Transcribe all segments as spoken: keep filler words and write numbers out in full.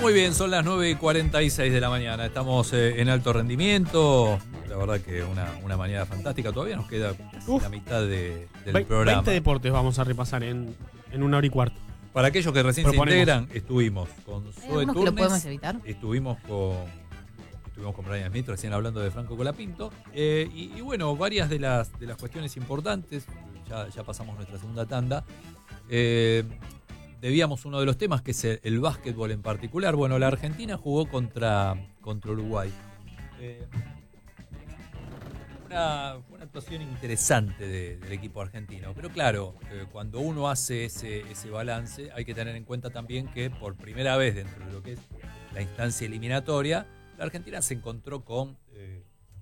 Muy bien, son las nueve y cuarenta y seis de la mañana. Estamos eh, en alto rendimiento. La verdad que una, una mañana fantástica. Todavía nos queda Uf. la mitad de, del Ve- programa. veinte deportes vamos a repasar en, en una hora y cuarto. Para aquellos que recién Proponemos. se integran, estuvimos con ¿Hay Zoe algunos que lo Turnes, podemos evitar? estuvimos con estuvimos con Brian Smith, recién hablando de Franco Colapinto, eh, y, y bueno, varias de las de las cuestiones importantes, ya, ya pasamos nuestra segunda tanda. Eh, debíamos uno de los temas, que es el, el básquetbol en particular. Bueno, la Argentina jugó contra, contra Uruguay. Eh, una, fue una actuación interesante de, del equipo argentino. Pero claro, eh, cuando uno hace ese, ese balance, hay que tener en cuenta también que por primera vez dentro de lo que es la instancia eliminatoria, la Argentina se encontró con eh,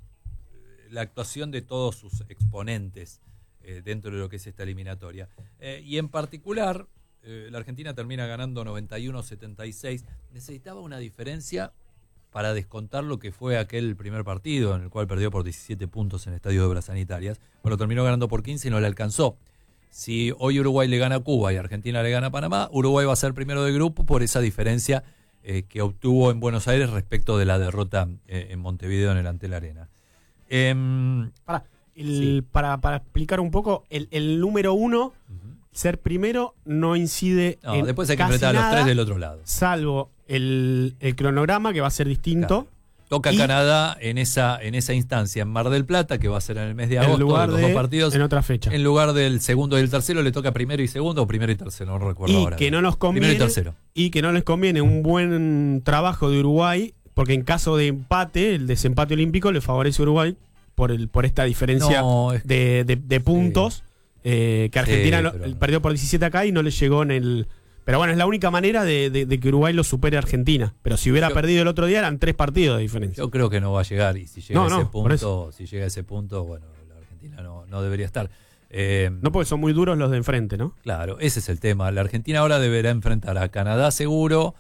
la actuación de todos sus exponentes eh, dentro de lo que es esta eliminatoria. Eh, y en particular, eh, la Argentina termina ganando noventa y uno a setenta y seis. Necesitaba una diferencia para descontar lo que fue aquel primer partido, en el cual perdió por diecisiete puntos en el Estadio de Obras Sanitarias. Bueno, terminó ganando por quince y no le alcanzó. Si hoy Uruguay le gana a Cuba y Argentina le gana a Panamá, Uruguay va a ser primero de grupo por esa diferencia eh, que obtuvo en Buenos Aires respecto de la derrota eh, en Montevideo en el Antel Arena. Eh, Para, el, Sí. para, para explicar un poco, el, el número uno, uh-huh. ser primero, no incide No, en después hay que casi enfrentar a los nada, tres del otro lado. salvo el, el cronograma, que va a ser distinto. Claro. Toca Y- Canadá en esa, en esa instancia en Mar del Plata, que va a ser en el mes de agosto, en lugar los de dos partidos. en otra fecha. En lugar del segundo y el tercero, le toca primero y segundo, o primero y tercero, no recuerdo Y ahora. que no nos Primero conviene y tercero. y que no les conviene un buen trabajo de Uruguay, porque en caso de empate, el desempate olímpico le favorece a Uruguay por el por esta diferencia No, es- de, de- de puntos, eh, que Argentina Sí, lo- pero- perdió por diecisiete acá y no le llegó en el... Pero bueno, es la única manera de, de- de que Uruguay lo supere a Argentina. Pero si hubiera Yo- perdido el otro día, eran tres partidos de diferencia. Yo creo que no va a llegar, y si llega No, a ese no, por punto, si llega a ese punto, bueno, la Argentina no, no debería estar. Eh, No porque son muy duros los de enfrente, ¿no? Claro, ese es el tema. La Argentina ahora deberá enfrentar a Canadá seguro,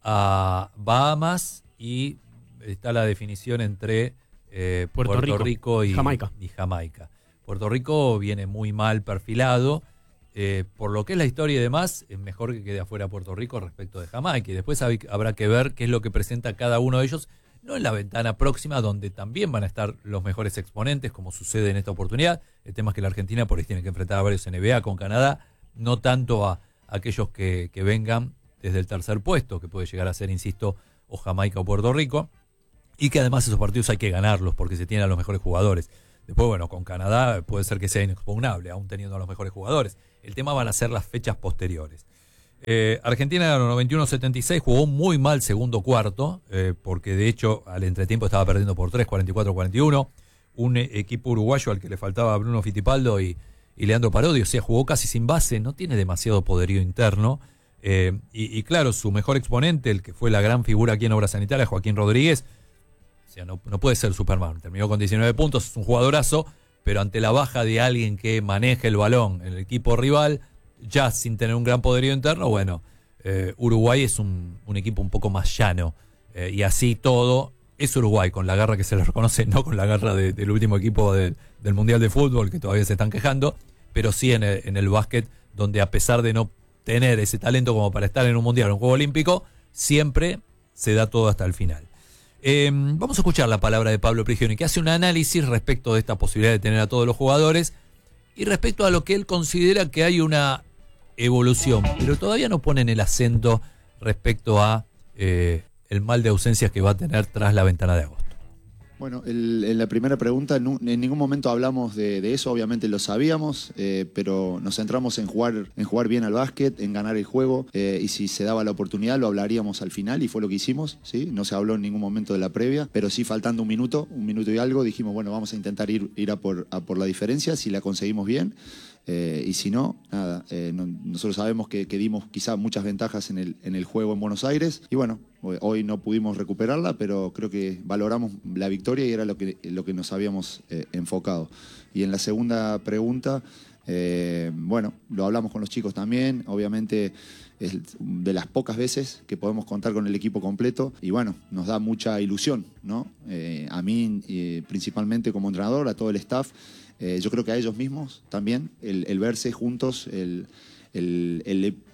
a Bahamas, y está la definición entre eh, Puerto Puerto, Rico, Rico, y, Jamaica. y Jamaica. Puerto Rico viene muy mal perfilado. Eh, por lo que es la historia y demás, es mejor que quede afuera Puerto Rico respecto de Jamaica. Y después hab- habrá que ver qué es lo que presenta cada uno de ellos, no en la ventana próxima, donde también van a estar los mejores exponentes, como sucede en esta oportunidad. El tema es que la Argentina por ahí tiene que enfrentar a varios N B A con Canadá, no tanto a, a aquellos que, que vengan desde el tercer puesto, que puede llegar a ser, insisto, o Jamaica o Puerto Rico, y que además esos partidos hay que ganarlos porque se tienen a los mejores jugadores. Después, bueno, con Canadá puede ser que sea inexpugnable, aún teniendo a los mejores jugadores. El tema van a ser las fechas posteriores. Eh, Argentina ganó noventa y uno a setenta y seis, jugó muy mal segundo cuarto, eh, porque de hecho al entretiempo estaba perdiendo por tres, cuarenta y cuatro a cuarenta y uno. Un eh, equipo uruguayo al que le faltaba Bruno Fittipaldo y, y Leandro Parodi, o sea, jugó casi sin base, no tiene demasiado poderío interno. Eh, y, y claro, su mejor exponente, el que fue la gran figura aquí en Obras Sanitarias, Joaquín Rodríguez, o sea, no, no puede ser Superman. Terminó con diecinueve puntos, es un jugadorazo, pero ante la baja de alguien que maneje el balón en el equipo rival, ya sin tener un gran poderío interno, bueno, eh, Uruguay es un, un equipo un poco más llano. Eh, y así todo, es Uruguay, con la garra que se le reconoce, no con la garra de, del último equipo de, del Mundial de Fútbol, que todavía se están quejando, pero sí en el, en el básquet, donde a pesar de no tener ese talento como para estar en un Mundial o un Juego Olímpico, siempre se da todo hasta el final. Eh, vamos a escuchar la palabra de Pablo Prigioni, que hace un análisis respecto de esta posibilidad de tener a todos los jugadores y respecto a lo que él considera que hay una evolución, pero todavía no ponen el acento respecto a eh, el mal de ausencias que va a tener tras la ventana de agosto. Bueno, el, en la primera pregunta, no, en ningún momento hablamos de, de eso, obviamente lo sabíamos, eh, pero nos centramos en jugar, en jugar bien al básquet, en ganar el juego, eh, y si se daba la oportunidad lo hablaríamos al final, y fue lo que hicimos, ¿sí? No se habló en ningún momento de la previa, pero sí faltando un minuto, un minuto y algo, dijimos, bueno, vamos a intentar ir, ir a, por, a por la diferencia, si la conseguimos bien. Eh, y si no, nada, eh, no, nosotros sabemos que, que dimos quizá muchas ventajas en el, en el juego en Buenos Aires y bueno, hoy, hoy no pudimos recuperarla, pero creo que valoramos la victoria y era lo que, lo que nos habíamos eh, enfocado. Y en la segunda pregunta, eh, bueno, lo hablamos con los chicos también, obviamente es de las pocas veces que podemos contar con el equipo completo y bueno, nos da mucha ilusión, ¿no? Eh, a mí eh, principalmente como entrenador, a todo el staff. Eh, yo creo que a ellos mismos también, el, el verse juntos, el, el, el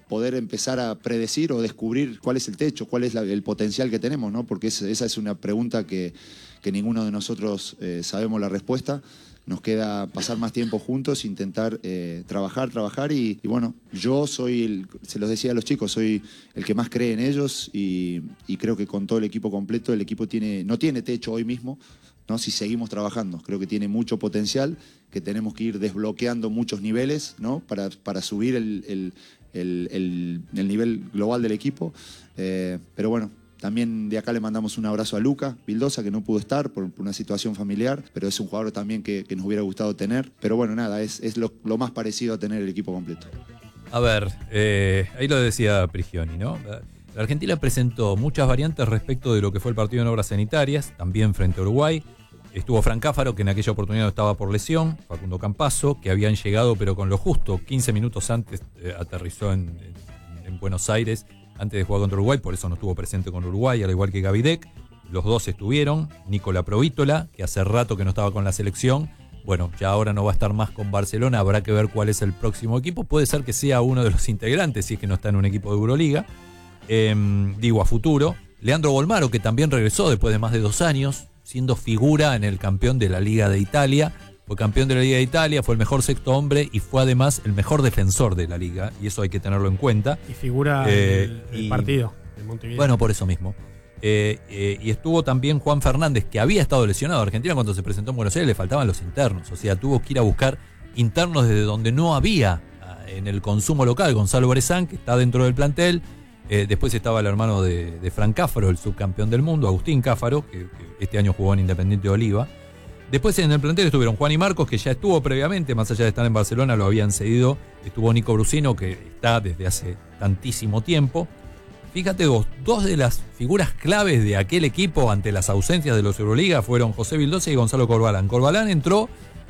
poder empezar a predecir o descubrir cuál es el techo, cuál es la, el potencial que tenemos, ¿no? Porque es, esa es una pregunta que, que ninguno de nosotros eh, sabemos la respuesta. Nos queda pasar más tiempo juntos, intentar eh, trabajar, trabajar y, y bueno, yo soy, el, se los decía a los chicos, soy el que más cree en ellos y, y creo que con todo el equipo completo, el equipo tiene, no tiene techo hoy mismo, ¿no? Si seguimos trabajando. Creo que tiene mucho potencial, que tenemos que ir desbloqueando muchos niveles, ¿no? Para, para subir el, el, el, el, el nivel global del equipo. Eh, pero bueno, también de acá le mandamos un abrazo a Luca Vildosa, que no pudo estar por, por una situación familiar, pero es un jugador también que, que nos hubiera gustado tener. Pero bueno, nada, es, es lo, lo más parecido a tener el equipo completo. A ver, eh, ahí lo decía Prigioni, ¿no? La Argentina presentó muchas variantes respecto de lo que fue el partido en obras sanitarias, también frente a Uruguay. Estuvo Fran Cáfaro, que en aquella oportunidad estaba por lesión, Facundo Campazzo, que habían llegado pero con lo justo, quince minutos antes eh, aterrizó en, en, en Buenos Aires, antes de jugar contra Uruguay, por eso no estuvo presente con Uruguay, al igual que Gavidec. Los dos estuvieron, Nicola Provítola, que hace rato que no estaba con la selección. Bueno, ya ahora no va a estar más con Barcelona, habrá que ver cuál es el próximo equipo. Puede ser que sea uno de los integrantes, si es que no está en un equipo de Euroliga. Eh, digo, a futuro. Leandro Bolmaro, que también regresó después de más de dos años, siendo figura en el campeón de la Liga de Italia. Fue campeón de la Liga de Italia, fue el mejor sexto hombre y fue además el mejor defensor de la Liga, y eso hay que tenerlo en cuenta. Y figura eh, el, el y, partido de Montevideo. Bueno, por eso mismo. Eh, eh, y estuvo también Juan Fernández, que había estado lesionado. Argentina, cuando se presentó en Buenos Aires, le faltaban los internos, o sea, tuvo que ir a buscar internos desde donde no había en el consumo local. Gonzalo Brezán, que está dentro del plantel. Eh, después estaba el hermano de, de Fran Cáfaro, el subcampeón del mundo, Agustín Cáfaro, que, que este año jugó en Independiente de Oliva. Después en el plantel estuvieron Juan y Marcos, que ya estuvo previamente, más allá de estar en Barcelona, lo habían cedido. Estuvo Nico Brusino, que está desde hace tantísimo tiempo. Fíjate vos, dos de las figuras claves de aquel equipo ante las ausencias de los Euroliga fueron José Vildosa y Gonzalo Corbalán. Corbalán entró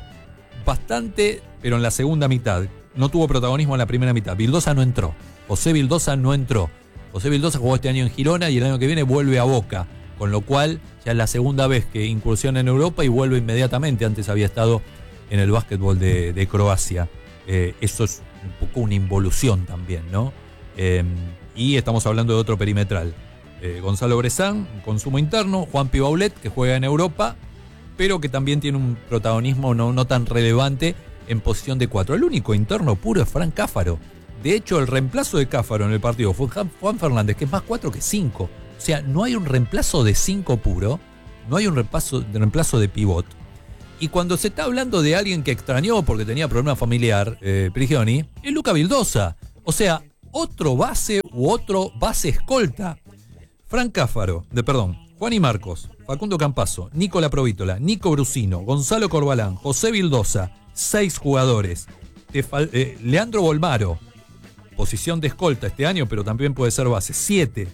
bastante, pero en la segunda mitad. No tuvo protagonismo en la primera mitad. Vildosa no entró. José Vildosa no entró. José Vildosa jugó este año en Girona y el año que viene vuelve a Boca. Con lo cual, ya es la segunda vez que incursiona en Europa y vuelve inmediatamente. Antes había estado en el básquetbol de, de Croacia. Eh, eso es un poco una involución también, ¿no? Eh, y estamos hablando de otro perimetral. Eh, Gonzalo Brezán, consumo interno. Juan Pibaulet, que juega en Europa, pero que también tiene un protagonismo no, no tan relevante en posición de cuatro. El único interno puro es Fran Cáfaro. De hecho, el reemplazo de Cáfaro en el partido fue Juan Fernández, que es más cuatro que cinco. O sea, no hay un reemplazo de cinco puro, no hay un reemplazo, de reemplazo de pivot. Y cuando se está hablando de alguien que extrañó porque tenía problema familiar, eh, Prigioni, es Luca Vildosa. O sea, otro base u otro base escolta. Fran Cáfaro, de perdón, Juan y Marcos, Facundo Campazzo, Nicola Provítola, Nico Brusino, Gonzalo Corbalán, José Vildosa, seis jugadores. Te fal- eh, Leandro Bolmaro, posición de escolta este año, pero también puede ser base, siete.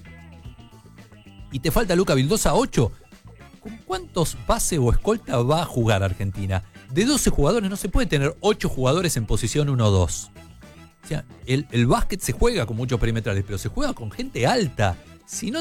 Y te falta Luca Vildosa, ocho. ¿Con cuántos base o escolta va a jugar Argentina? De doce jugadores no se puede tener ocho jugadores en posición uno dos. O sea, el, el básquet se juega con muchos perimetrales, pero se juega con gente alta. Si no